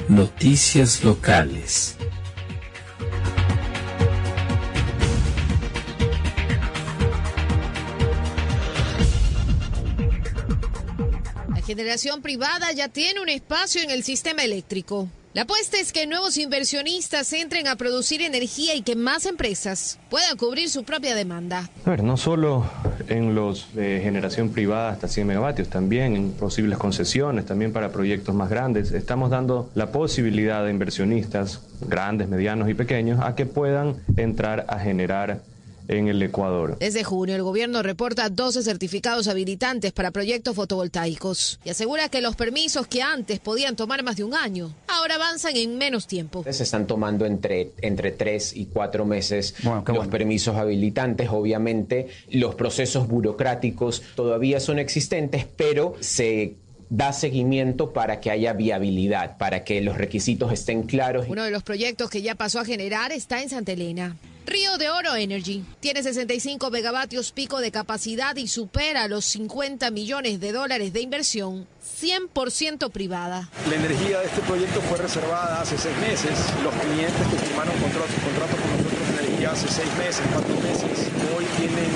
Noticias locales. La generación privada ya tiene un espacio en el sistema eléctrico. La apuesta es que nuevos inversionistas entren a producir energía y que más empresas puedan cubrir su propia demanda. A ver, no solo en los de generación privada hasta 100 megavatios, también en posibles concesiones, también para proyectos más grandes. Estamos dando la posibilidad a inversionistas grandes, medianos y pequeños a que puedan entrar a generar en el Ecuador. Desde junio, el gobierno reporta 12 certificados habilitantes para proyectos fotovoltaicos y asegura que los permisos que antes podían tomar más de un año, ahora avanzan en menos tiempo. Se están tomando entre 3 y 4 meses los permisos habilitantes. Obviamente, los procesos burocráticos todavía son existentes, pero se da seguimiento para que haya viabilidad, para que los requisitos estén claros. Uno de los proyectos que ya pasó a generar está en Santa Elena. Río de Oro Energy tiene 65 megavatios pico de capacidad y supera los $50 millones de inversión, 100% privada. La energía de este proyecto fue reservada hace 6 meses. Los clientes que firmaron contratos con nosotros de energía hace 6 meses, 4 meses, hoy tienen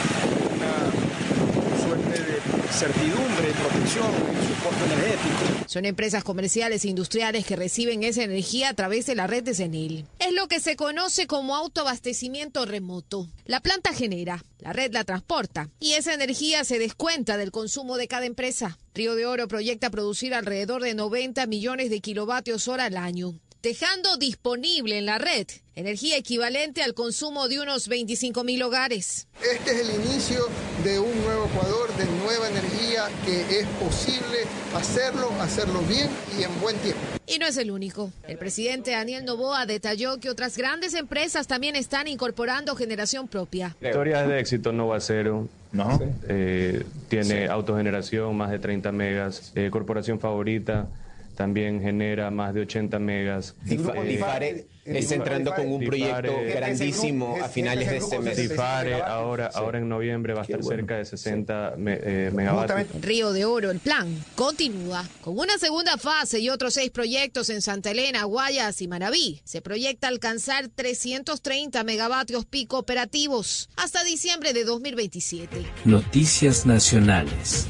una suerte de certidumbre, protección en su costo energético. Son empresas comerciales e industriales que reciben esa energía a través de la red de CENEL. Es lo que se conoce como autoabastecimiento remoto. La planta genera, la red la transporta y esa energía se descuenta del consumo de cada empresa. Río de Oro proyecta producir alrededor de 90 millones de kilovatios hora al año, dejando disponible en la red energía equivalente al consumo de unos 25.000 hogares. Este es el inicio de un nuevo Ecuador, de nueva energía, que es posible hacerlo bien y en buen tiempo. Y no es el único. El presidente Daniel Noboa detalló que otras grandes empresas también están incorporando generación propia. Historias de éxito Nova Cero. ¿No? Tiene autogeneración, más de 30 megas. Corporación Favorita también genera más de 80 megas. Difare está entrando con un proyecto grandísimo a finales de este mes. Difare ahora en noviembre va a estar cerca de 60 megavatios. Río de Oro, el plan continúa con una segunda fase y otros 6 proyectos en Santa Elena, Guayas y Manabí. Se proyecta alcanzar 330 megavatios pico operativos hasta diciembre de 2027. Noticias nacionales.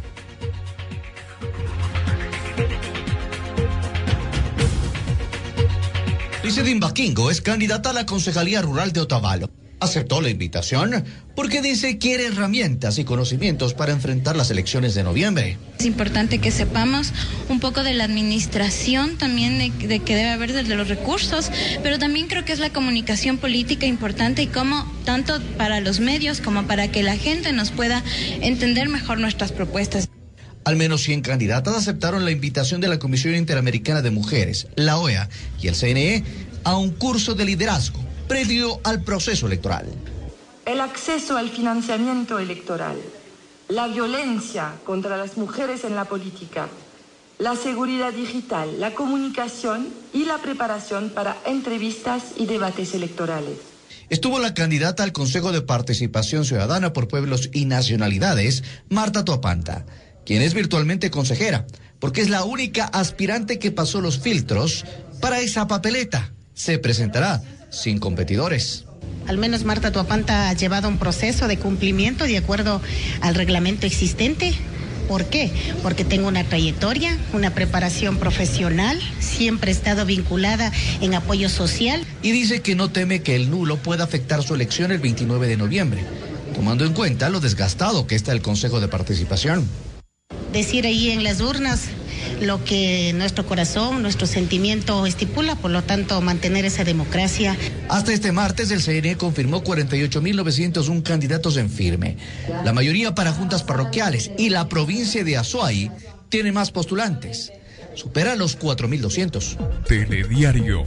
Licedim Baquingo es candidata a la Concejalía Rural de Otavalo. Aceptó la invitación porque dice quiere herramientas y conocimientos para enfrentar las elecciones de noviembre. Es importante que sepamos un poco de la administración también de que debe haber de los recursos, pero también creo que es la comunicación política importante y cómo tanto para los medios como para que la gente nos pueda entender mejor nuestras propuestas. Al menos 100 candidatas aceptaron la invitación de la Comisión Interamericana de Mujeres, la OEA y el CNE a un curso de liderazgo previo al proceso electoral. El acceso al financiamiento electoral, la violencia contra las mujeres en la política, la seguridad digital, la comunicación y la preparación para entrevistas y debates electorales. Estuvo la candidata al Consejo de Participación Ciudadana por Pueblos y Nacionalidades, Marta Toapanta, quien es virtualmente consejera, porque es la única aspirante que pasó los filtros para esa papeleta. Se presentará sin competidores. Al menos Marta Toapanta ha llevado un proceso de cumplimiento de acuerdo al reglamento existente. ¿Por qué? Porque tengo una trayectoria, una preparación profesional, siempre he estado vinculada en apoyo social. Y dice que no teme que el nulo pueda afectar su elección el 29 de noviembre, tomando en cuenta lo desgastado que está el Consejo de Participación. Decir ahí en las urnas lo que nuestro corazón, nuestro sentimiento estipula, por lo tanto mantener esa democracia. Hasta este martes el CNE confirmó 48.901 candidatos en firme, la mayoría para juntas parroquiales, y la provincia de Azuay tiene más postulantes, supera los 4.200. Telediario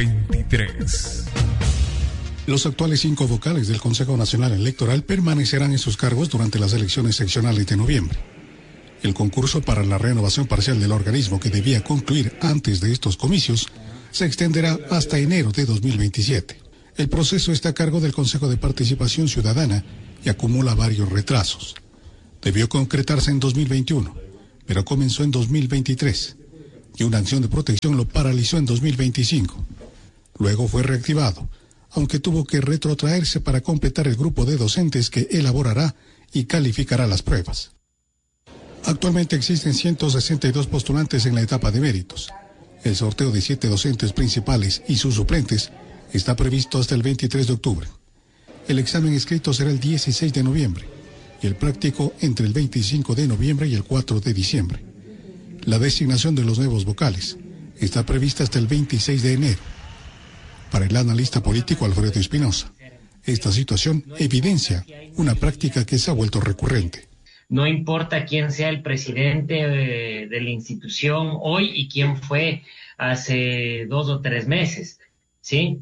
23. Los actuales 5 vocales del Consejo Nacional Electoral permanecerán en sus cargos durante las elecciones seccionales de noviembre. El concurso para la renovación parcial del organismo, que debía concluir antes de estos comicios, se extenderá hasta enero de 2027. El proceso está a cargo del Consejo de Participación Ciudadana y acumula varios retrasos. Debió concretarse en 2021, pero comenzó en 2023. y una acción de protección lo paralizó en 2025. Luego fue reactivado, aunque tuvo que retrotraerse para completar el grupo de docentes que elaborará y calificará las pruebas. Actualmente existen 162 postulantes en la etapa de méritos. El sorteo de 7 docentes principales y sus suplentes está previsto hasta el 23 de octubre. El examen escrito será el 16 de noviembre y el práctico entre el 25 de noviembre y el 4 de diciembre. La designación de los nuevos vocales está prevista hasta el 26 de enero. Para el analista político Alfredo Espinosa, esta situación evidencia una práctica que se ha vuelto recurrente. No importa quién sea el presidente de la institución hoy y quién fue hace 2 o 3 meses, ¿sí?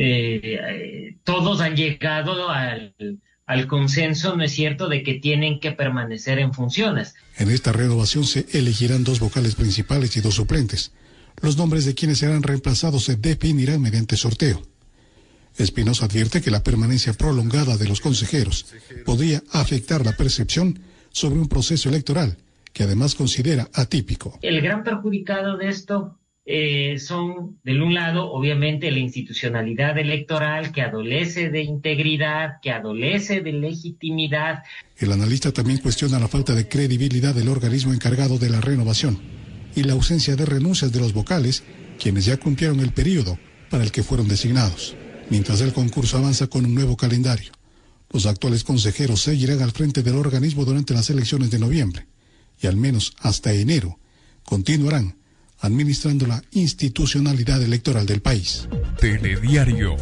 Todos han llegado al consenso, ¿no es cierto?, de que tienen que permanecer en funciones. En esta renovación se elegirán 2 vocales principales y 2 suplentes. Los nombres de quienes serán reemplazados se definirán mediante sorteo. Espinosa advierte que la permanencia prolongada de los consejeros podría afectar la percepción sobre un proceso electoral que además considera atípico. El gran perjudicado de esto son, de un lado, obviamente, la institucionalidad electoral que adolece de integridad, que adolece de legitimidad. El analista también cuestiona la falta de credibilidad del organismo encargado de la renovación y la ausencia de renuncias de los vocales, quienes ya cumplieron el periodo para el que fueron designados. Mientras el concurso avanza con un nuevo calendario, los actuales consejeros seguirán al frente del organismo durante las elecciones de noviembre y al menos hasta enero continuarán administrando la institucionalidad electoral del país. Telediario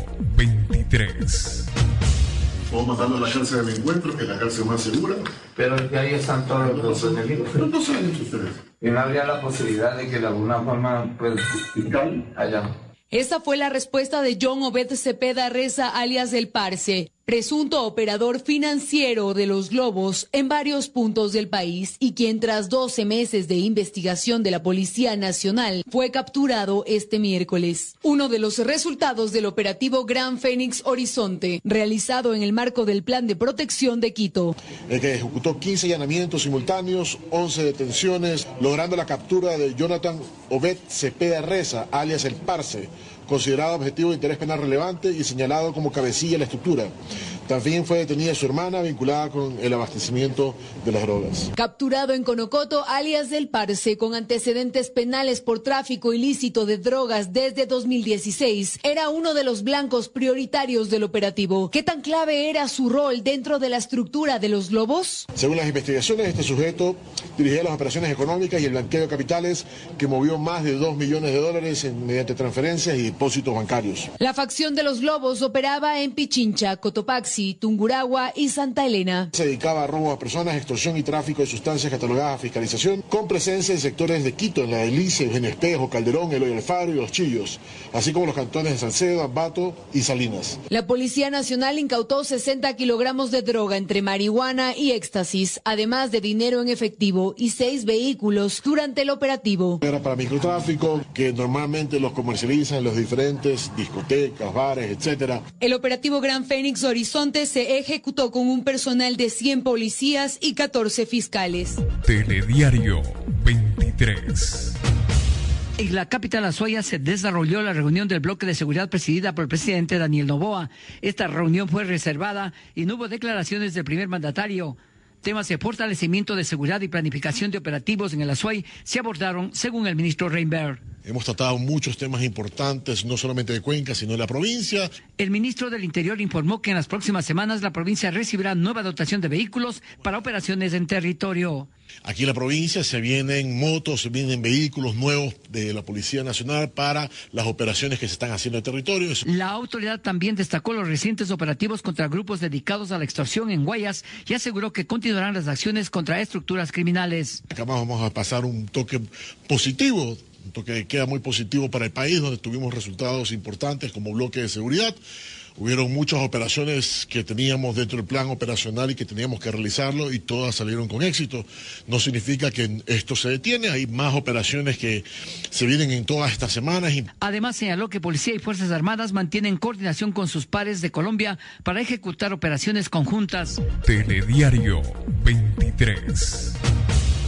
23. Puedo mandarlo a la cárcel del encuentro, que es la cárcel más segura. Pero que ahí están todos los enemigos. Pero no saben ustedes. Y no habría la posibilidad de que de alguna forma, pues, allá. Esa fue la respuesta de John Obed Cepeda Reza, alias El Parce, presunto operador financiero de los globos en varios puntos del país y quien tras 12 meses de investigación de la Policía Nacional fue capturado este miércoles. Uno de los resultados del operativo Gran Fénix Horizonte, realizado en el marco del Plan de Protección de Quito. El que ejecutó 15 allanamientos simultáneos, 11 detenciones, logrando la captura de Jonathan Obed Cepeda Reza, alias El Parce, considerado objetivo de interés penal relevante y señalado como cabecilla de la estructura. También fue detenida su hermana vinculada con el abastecimiento de las drogas. Capturado en Conocoto, alias El Parce, con antecedentes penales por tráfico ilícito de drogas desde 2016, era uno de los blancos prioritarios del operativo. ¿Qué tan clave era su rol dentro de la estructura de los globos? Según las investigaciones, este sujeto dirigía las operaciones económicas y el blanqueo de capitales que movió más de $2 millones mediante transferencias y depósitos bancarios. La facción de los globos operaba en Pichincha, Cotopaxi, Tungurahua y Santa Elena. Se dedicaba a robo a personas, extorsión y tráfico de sustancias catalogadas a fiscalización, con presencia en sectores de Quito, en La Delicia, Eugenio Espejo, Calderón, Eloy Alfaro y Los Chillos, así como los cantones de Salcedo, Ambato y Salinas. La Policía Nacional incautó 60 kilogramos de droga entre marihuana y éxtasis, además de dinero en efectivo y 6 vehículos durante el operativo. Era para microtráfico, que normalmente los comercializan en los diferentes discotecas, bares, etcétera. El operativo Gran Fénix Horizonte se ejecutó con un personal de 100 policías y 14 fiscales. Telediario 23. En la capital Azuaya se desarrolló la reunión del bloque de seguridad presidida por el presidente Daniel Noboa. Esta reunión fue reservada y no hubo declaraciones del primer mandatario. Temas de fortalecimiento de seguridad y planificación de operativos en el Azuay se abordaron según el ministro Reinberg. Hemos tratado muchos temas importantes, no solamente de Cuenca, sino de la provincia. El ministro del Interior informó que en las próximas semanas la provincia recibirá nueva dotación de vehículos para operaciones en territorio. Aquí en la provincia se vienen motos, se vienen vehículos nuevos de la Policía Nacional para las operaciones que se están haciendo en territorio. La autoridad también destacó los recientes operativos contra grupos dedicados a la extorsión en Guayas y aseguró que continuarán las acciones contra estructuras criminales. Acá vamos a pasar un toque positivo. Un toque que queda muy positivo para el país, donde tuvimos resultados importantes como bloque de seguridad. Hubieron muchas operaciones que teníamos dentro del plan operacional y que teníamos que realizarlo y todas salieron con éxito. No significa que esto se detiene, hay más operaciones que se vienen en todas estas semanas. Además señaló que Policía y Fuerzas Armadas mantienen coordinación con sus pares de Colombia para ejecutar operaciones conjuntas. Telediario 23.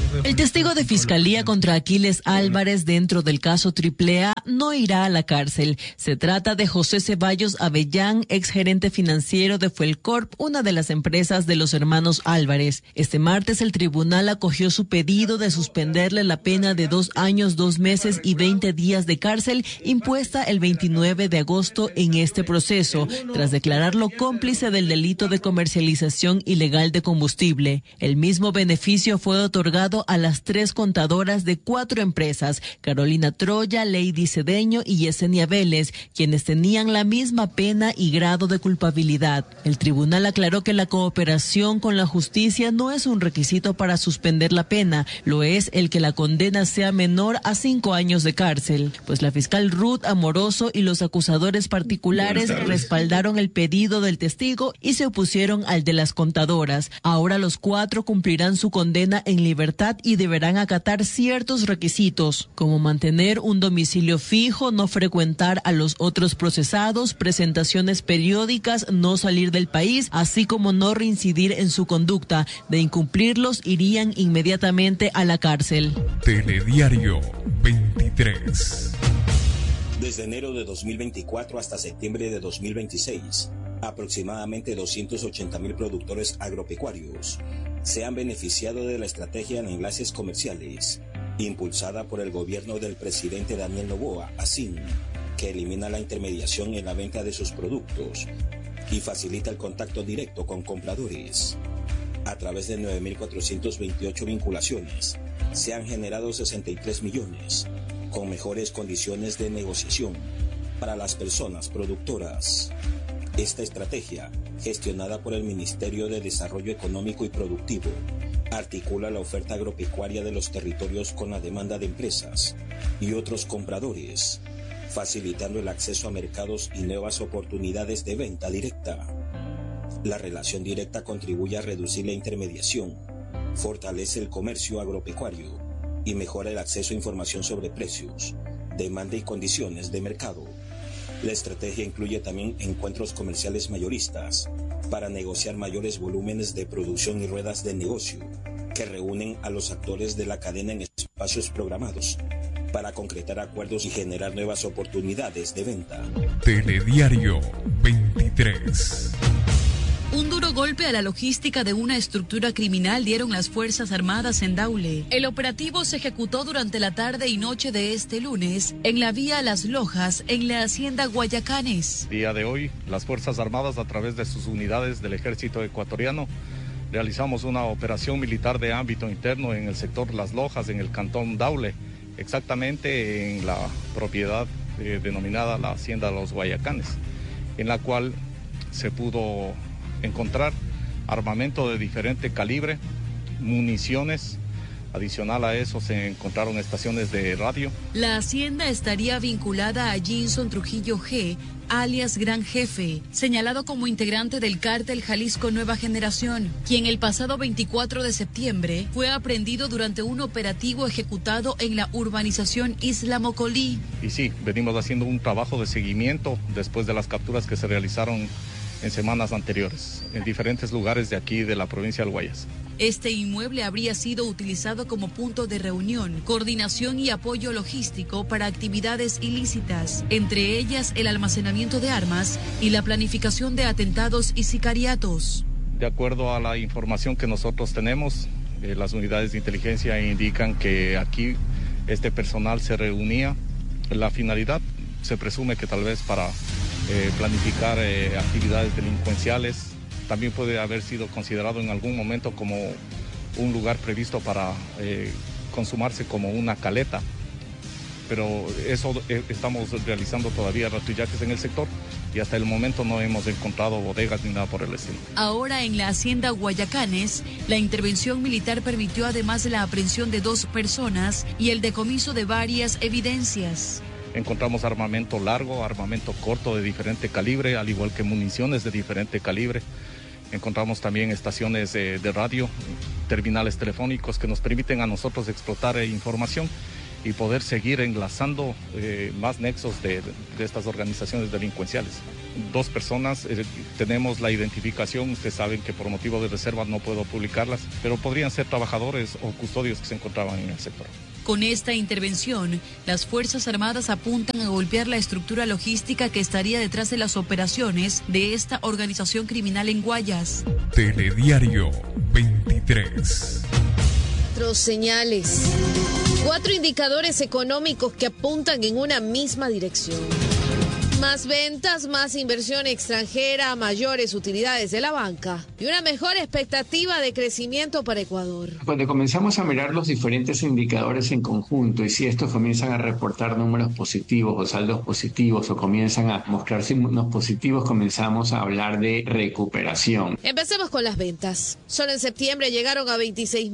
El testigo de fiscalía contra Aquiles Álvarez dentro del caso AAA no irá a la cárcel. Se trata de José Ceballos Avellán, exgerente financiero de Fuelcorp, una de las empresas de los hermanos Álvarez. Este martes el tribunal acogió su pedido de suspenderle la pena de 2 años, 2 meses y 20 días de cárcel impuesta el 29 de agosto en este proceso, tras declararlo cómplice del delito de comercialización ilegal de combustible. El mismo beneficio fue otorgado a las 3 contadoras de 4 empresas, Carolina Troya, Lady Cedeño y Yesenia Vélez, quienes tenían la misma pena y grado de culpabilidad. El tribunal aclaró que la cooperación con la justicia no es un requisito para suspender la pena, lo es el que la condena sea menor a 5 años de cárcel, pues la fiscal Ruth Amoroso y los acusadores particulares respaldaron el pedido del testigo y se opusieron al de las contadoras. Ahora los 4 cumplirán su condena en libertad y deberán acatar ciertos requisitos, como mantener un domicilio fijo, no frecuentar a los otros procesados, presentaciones periódicas, no salir del país, así como no reincidir en su conducta. De incumplirlos, irían inmediatamente a la cárcel. Telediario 23. Desde enero de 2024 hasta septiembre de 2026, aproximadamente 280.000 productores agropecuarios se han beneficiado de la estrategia en enlaces comerciales, impulsada por el gobierno del presidente Daniel Noboa, ASIN, que elimina la intermediación en la venta de sus productos y facilita el contacto directo con compradores. A través de 9.428 vinculaciones, se han generado 63 millones, con mejores condiciones de negociación para las personas productoras. Esta estrategia, gestionada por el Ministerio de Desarrollo Económico y Productivo, articula la oferta agropecuaria de los territorios con la demanda de empresas y otros compradores, facilitando el acceso a mercados y nuevas oportunidades de venta directa. La relación directa contribuye a reducir la intermediación, fortalece el comercio agropecuario y mejora el acceso a información sobre precios, demanda y condiciones de mercado. La estrategia incluye también encuentros comerciales mayoristas para negociar mayores volúmenes de producción y ruedas de negocio que reúnen a los actores de la cadena en espacios programados para concretar acuerdos y generar nuevas oportunidades de venta. Telediario 23. Un duro golpe a la logística de una estructura criminal dieron las Fuerzas Armadas en Daule. El operativo se ejecutó durante la tarde y noche de este lunes en la vía Las Lojas, en la hacienda Guayacanes. Día de hoy, las Fuerzas Armadas, a través de sus unidades del Ejército Ecuatoriano, realizamos una operación militar de ámbito interno en el sector Las Lojas, en el cantón Daule, exactamente en la propiedad denominada la hacienda Los Guayacanes, en la cual se pudo encontrar armamento de diferente calibre, municiones. Adicional a eso se encontraron estaciones de radio. La hacienda estaría vinculada a Jinson Trujillo G., alias Gran Jefe, señalado como integrante del cártel Jalisco Nueva Generación, quien el pasado 24 de septiembre fue aprehendido durante un operativo ejecutado en la urbanización Isla Mocolí. Y sí, venimos haciendo un trabajo de seguimiento después de las capturas que se realizaron en semanas anteriores, en diferentes lugares de aquí de la provincia del Guayas. Este inmueble habría sido utilizado como punto de reunión, coordinación y apoyo logístico para actividades ilícitas, entre ellas el almacenamiento de armas y la planificación de atentados y sicariatos. De acuerdo a la información que nosotros tenemos, las unidades de inteligencia indican que aquí este personal se reunía. La finalidad se presume que tal vez para planificar actividades delincuenciales. También puede haber sido considerado en algún momento como un lugar previsto para consumarse como una caleta. Pero eso estamos realizando todavía rastreajes en el sector y hasta el momento no hemos encontrado bodegas ni nada por el estilo. Ahora en la hacienda Guayacanes, la intervención militar permitió además la aprehensión de 2 personas y el decomiso de varias evidencias. Encontramos armamento largo, armamento corto de diferente calibre, al igual que municiones de diferente calibre. Encontramos también estaciones de radio, terminales telefónicos que nos permiten a nosotros explotar información y poder seguir enlazando más nexos de estas organizaciones delincuenciales. 2 personas, tenemos la identificación, ustedes saben que por motivo de reserva no puedo publicarlas, pero podrían ser trabajadores o custodios que se encontraban en el sector. Con esta intervención, las Fuerzas Armadas apuntan a golpear la estructura logística que estaría detrás de las operaciones de esta organización criminal en Guayas. Telediario 23. Otros señales. 4 indicadores económicos que apuntan en una misma dirección. Más ventas, más inversión extranjera, mayores utilidades de la banca y una mejor expectativa de crecimiento para Ecuador. Cuando comenzamos a mirar los diferentes indicadores en conjunto y si estos comienzan a reportar números positivos o saldos positivos o comienzan a mostrar signos positivos, comenzamos a hablar de recuperación. Empecemos con las ventas. Solo en septiembre llegaron a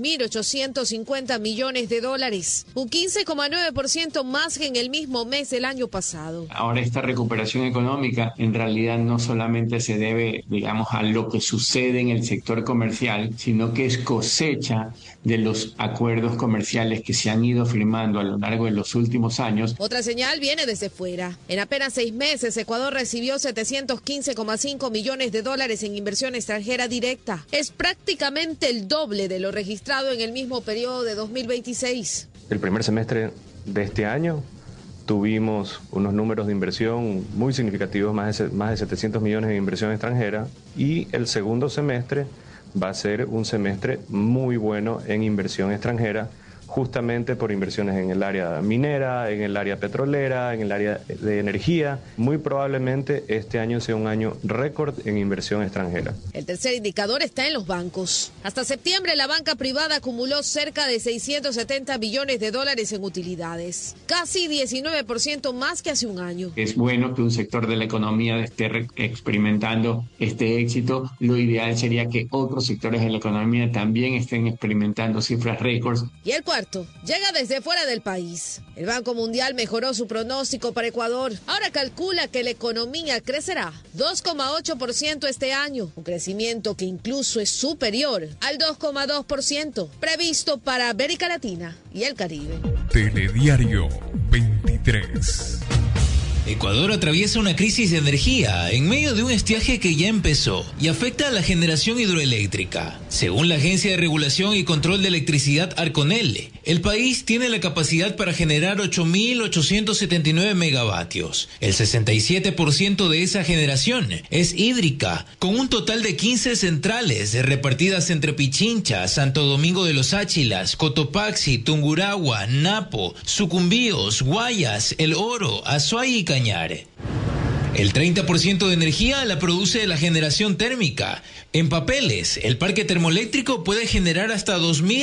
26.850 millones de dólares, un 15,9% más que en el mismo mes del año pasado. Ahora esta recuperación económica en realidad no solamente se debe, digamos, a lo que sucede en el sector comercial, sino que es cosecha de los acuerdos comerciales que se han ido firmando a lo largo de los últimos años. Otra señal viene desde fuera. En apenas 6 meses, Ecuador recibió 715,5 millones de dólares en inversión extranjera directa. Es prácticamente el doble de lo registrado en el mismo periodo de 2026. El primer semestre de este año tuvimos unos números de inversión muy significativos, más de 700 millones de inversión extranjera, y el segundo semestre va a ser un semestre muy bueno en inversión extranjera, justamente por inversiones en el área minera, en el área petrolera, en el área de energía. Muy probablemente este año sea un año récord en inversión extranjera. El tercer indicador está en los bancos. Hasta septiembre la banca privada acumuló cerca de 670 billones de dólares en utilidades, casi 19% más que hace un año. Es bueno que un sector de la economía esté experimentando este éxito. Lo ideal sería que otros sectores de la economía también estén experimentando cifras récords. Y el cuarto llega desde fuera del país. El Banco Mundial mejoró su pronóstico para Ecuador. Ahora calcula que la economía crecerá 2,8% este año, un crecimiento que incluso es superior al 2,2% previsto para América Latina y el Caribe. Telediario 23. Ecuador atraviesa una crisis de energía en medio de un estiaje que ya empezó y afecta a la generación hidroeléctrica. Según la Agencia de Regulación y Control de Electricidad Arconel, el país tiene la capacidad para generar 8.879 megavatios. El 67% de esa generación es hídrica, con un total de 15 centrales repartidas entre Pichincha, Santo Domingo de los Áchilas, Cotopaxi, Tungurahua, Napo, Sucumbíos, Guayas, El Oro, Azuay y Cañar. El 30% de energía la produce la generación térmica. En Papeles, el parque termoeléctrico puede generar hasta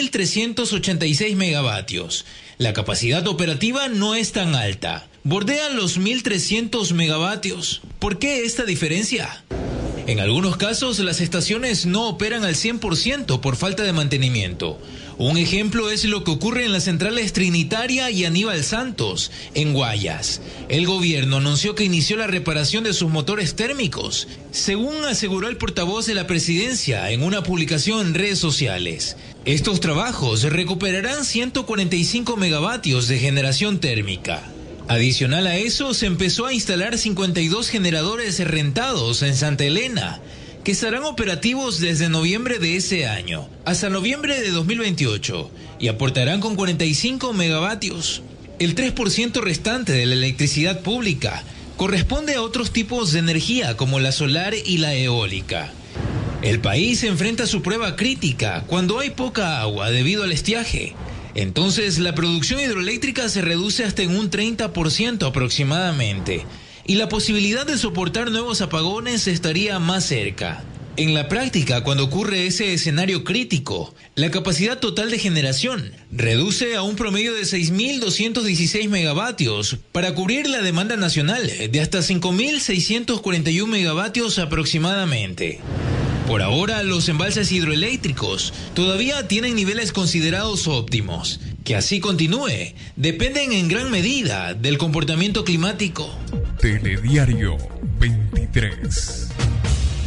2.386 megavatios. La capacidad operativa no es tan alta. Bordea los 1.300 megavatios. ¿Por qué esta diferencia? En algunos casos, las estaciones no operan al 100% por falta de mantenimiento. Un ejemplo es lo que ocurre en las centrales Trinitaria y Aníbal Santos, en Guayas. El gobierno anunció que inició la reparación de sus motores térmicos, según aseguró el portavoz de la presidencia en una publicación en redes sociales. Estos trabajos recuperarán 145 megavatios de generación térmica. Adicional a eso, se empezó a instalar 52 generadores rentados en Santa Elena, que estarán operativos desde noviembre de ese año hasta noviembre de 2028 y aportarán con 45 megavatios. El 3% restante de la electricidad pública corresponde a otros tipos de energía como la solar y la eólica. El país enfrenta su prueba crítica cuando hay poca agua debido al estiaje. Entonces la producción hidroeléctrica se reduce hasta en un 30% aproximadamente. Y la posibilidad de soportar nuevos apagones estaría más cerca. En la práctica, cuando ocurre ese escenario crítico, la capacidad total de generación reduce a un promedio de 6.216 megavatios para cubrir la demanda nacional de hasta 5.641 megavatios aproximadamente. Por ahora, los embalses hidroeléctricos todavía tienen niveles considerados óptimos. Que así continúe, dependen en gran medida del comportamiento climático. Telediario 23.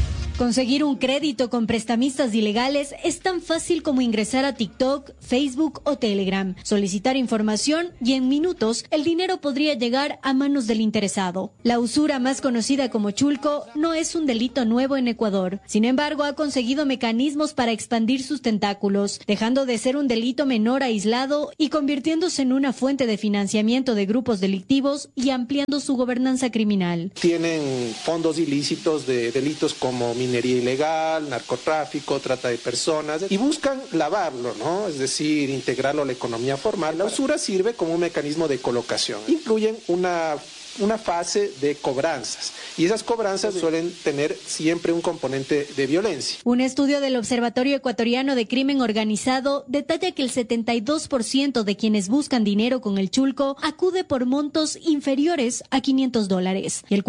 Conseguir un crédito con prestamistas ilegales es tan fácil como ingresar a TikTok, Facebook o Telegram, solicitar información y en minutos el dinero podría llegar a manos del interesado. La usura, más conocida como chulco, no es un delito nuevo en Ecuador. Sin embargo, ha conseguido mecanismos para expandir sus tentáculos, dejando de ser un delito menor aislado y convirtiéndose en una fuente de financiamiento de grupos delictivos y ampliando su gobernanza criminal. Tienen fondos ilícitos de delitos como minería ilegal, narcotráfico, trata de personas y buscan lavarlo, ¿no? Es decir, integrarlo a la economía formal. La usura sirve como un mecanismo de colocación. Incluyen una fase de cobranzas y esas cobranzas suelen tener siempre un componente de violencia. Un estudio del Observatorio Ecuatoriano de Crimen Organizado detalla que el 72% de quienes buscan dinero con el chulco acude por montos inferiores a $500 y el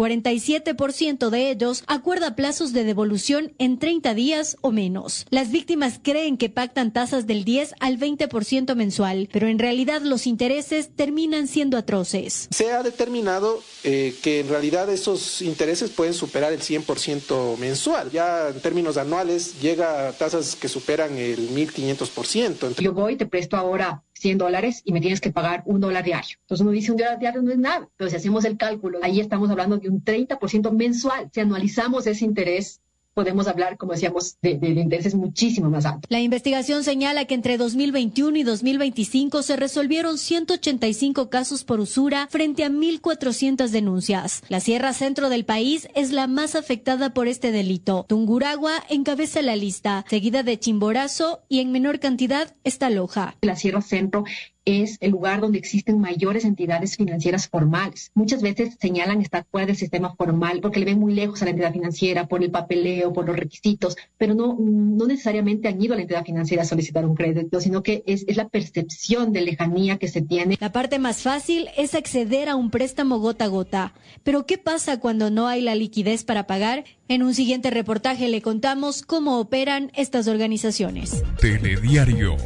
47% de ellos acuerda plazos de devolución en 30 días o menos. Las víctimas creen que pactan tasas del 10 al 20% mensual, pero en realidad los intereses terminan siendo atroces. Se ha determinado que en realidad esos intereses pueden superar el 100% mensual. Ya en términos anuales llega a tasas que superan el 1.500%. Yo voy, te presto ahora $100 y me tienes que pagar $1 diario. Entonces uno dice $1 diario no es nada, pero si hacemos el cálculo, ahí estamos hablando de un 30% mensual. Si anualizamos ese interés, podemos hablar, como decíamos, de intereses muchísimo más altos. La investigación señala que entre 2021 y 2025 se resolvieron 185 casos por usura frente a 1.400 denuncias. La Sierra Centro del país es la más afectada por este delito. Tungurahua encabeza la lista, seguida de Chimborazo y en menor cantidad está Loja. La Sierra Centro es el lugar donde existen mayores entidades financieras formales. Muchas veces señalan estar fuera del sistema formal porque le ven muy lejos a la entidad financiera por el papeleo, por los requisitos, pero no necesariamente han ido a la entidad financiera a solicitar un crédito, sino que es la percepción de lejanía que se tiene. La parte más fácil es acceder a un préstamo gota a gota. Pero ¿qué pasa cuando no hay la liquidez para pagar? En un siguiente reportaje le contamos cómo operan estas organizaciones. Telediario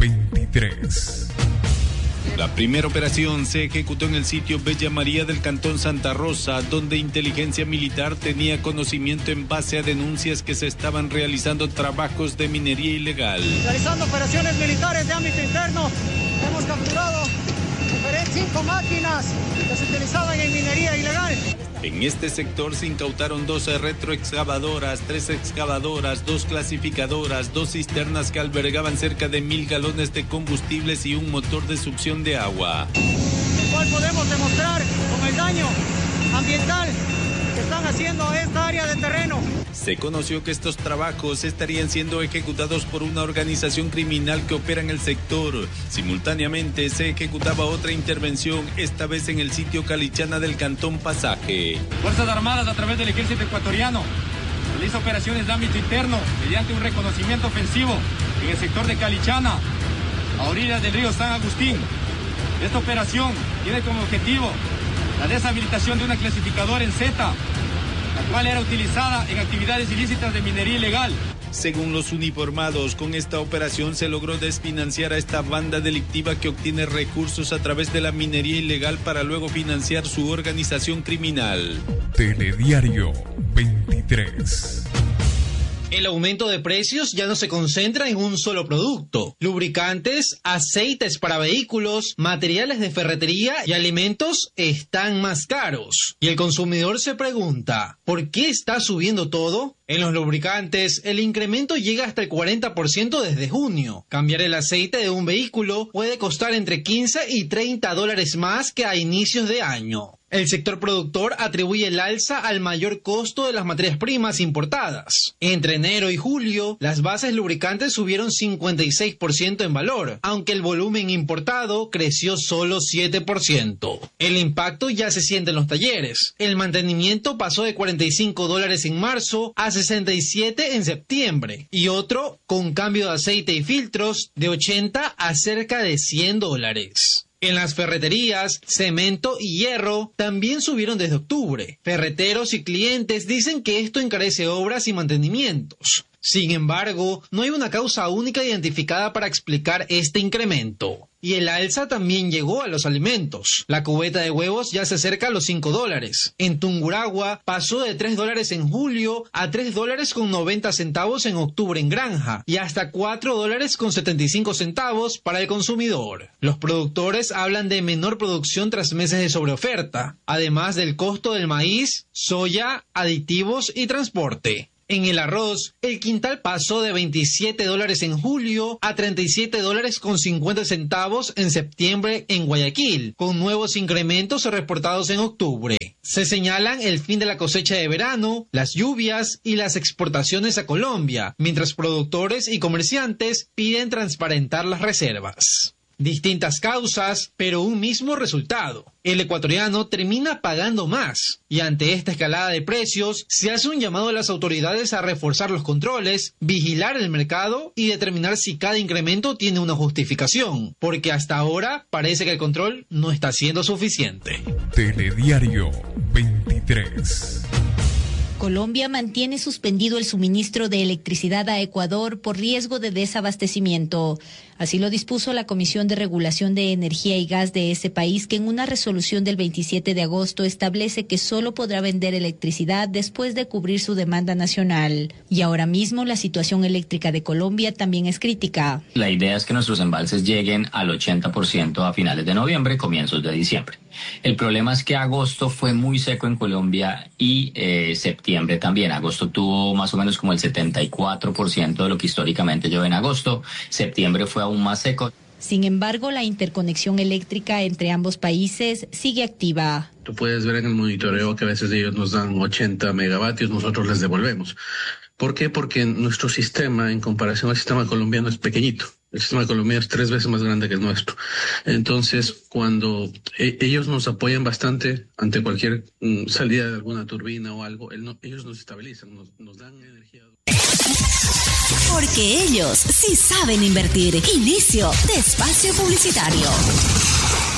23. La primera operación se ejecutó en el sitio Bella María del Cantón Santa Rosa, donde Inteligencia Militar tenía conocimiento en base a denuncias que se estaban realizando trabajos de minería ilegal. Realizando operaciones militares de ámbito interno, hemos capturado 5 máquinas que se utilizaban en minería ilegal. En este sector se incautaron 12 retroexcavadoras, 3 excavadoras, 2 clasificadoras, 2 cisternas que albergaban cerca de 1.000 galones de combustibles y un motor de succión de agua. El cual podemos demostrar con el daño ambiental que están haciendo a esta área de terreno. Se conoció que estos trabajos estarían siendo ejecutados por una organización criminal que opera en el sector. Simultáneamente se ejecutaba otra intervención, esta vez en el sitio Calichana del Cantón Pasaje. Fuerzas Armadas, a través del ejército ecuatoriano, realiza operaciones de ámbito interno mediante un reconocimiento ofensivo en el sector de Calichana, a orillas del río San Agustín. Esta operación tiene como objetivo la deshabilitación de una clasificadora en Z, la cual era utilizada en actividades ilícitas de minería ilegal. Según los uniformados, con esta operación se logró desfinanciar a esta banda delictiva que obtiene recursos a través de la minería ilegal para luego financiar su organización criminal. Telediario 23. El aumento de precios ya no se concentra en un solo producto. Lubricantes, aceites para vehículos, materiales de ferretería y alimentos están más caros. Y el consumidor se pregunta, ¿por qué está subiendo todo? En los lubricantes, el incremento llega hasta el 40% desde junio. Cambiar el aceite de un vehículo puede costar entre $15 y $30 más que a inicios de año. El sector productor atribuye el alza al mayor costo de las materias primas importadas. Entre enero y julio, las bases lubricantes subieron 56% en valor, aunque el volumen importado creció solo 7%. El impacto ya se siente en los talleres. El mantenimiento pasó de $45 en marzo a $67 en septiembre, y otro, con cambio de aceite y filtros, de $80 a cerca de $100. En las ferreterías, cemento y hierro también subieron desde octubre. Ferreteros y clientes dicen que esto encarece obras y mantenimientos. Sin embargo, no hay una causa única identificada para explicar este incremento. y el alza también llegó a los alimentos. La cubeta de huevos ya se acerca a los $5. En Tungurahua pasó de $3 en julio a $3.90 en octubre en granja y hasta $4.75 para el consumidor. Los productores hablan de menor producción tras meses de sobreoferta, además del costo del maíz, soya, aditivos y transporte. En el arroz, el quintal pasó de $27 en julio a $37.50 en septiembre en Guayaquil, con nuevos incrementos reportados en octubre. Se señalan el fin de la cosecha de verano, las lluvias y las exportaciones a Colombia, mientras productores y comerciantes piden transparentar las reservas. Distintas causas, pero un mismo resultado. El ecuatoriano termina pagando más y ante esta escalada de precios se hace un llamado a las autoridades a reforzar los controles, vigilar el mercado y determinar si cada incremento tiene una justificación, porque hasta ahora parece que el control no está siendo suficiente. Telediario 23. Colombia mantiene suspendido el suministro de electricidad a Ecuador por riesgo de desabastecimiento. Así lo dispuso la Comisión de Regulación de Energía y Gas de ese país, que en una resolución del 27 de agosto establece que solo podrá vender electricidad después de cubrir su demanda nacional. Y ahora mismo la situación eléctrica de Colombia también es crítica. La idea es que nuestros embalses lleguen al 80% a finales de noviembre, comienzos de diciembre. El problema es que agosto fue muy seco en Colombia y septiembre también. Agosto tuvo más o menos como el 74% de lo que históricamente llueve en agosto. Septiembre fue aún más seco. Sin embargo, la interconexión eléctrica entre ambos países sigue activa. Tú puedes ver en el monitoreo que a veces ellos nos dan 80 megavatios, nosotros les devolvemos. ¿Por qué? Porque nuestro sistema, en comparación al sistema colombiano, es pequeñito. El sistema colombiano es 3 veces más grande que el nuestro. Entonces, cuando ellos nos apoyan bastante ante cualquier salida de alguna turbina o algo, ellos nos estabilizan, nos dan energía. Porque ellos sí saben invertir. Inicio de espacio publicitario.